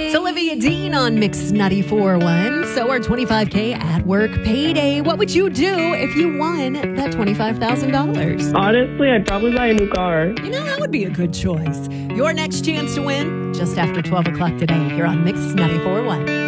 It's Olivia Dean on Mix 94.1. So our $25K at work payday. What would you do if you won that $25,000? Honestly, I'd probably buy a new car. You know, that would be a good choice. Your next chance to win just after 12 o'clock today here on Mix 94.1.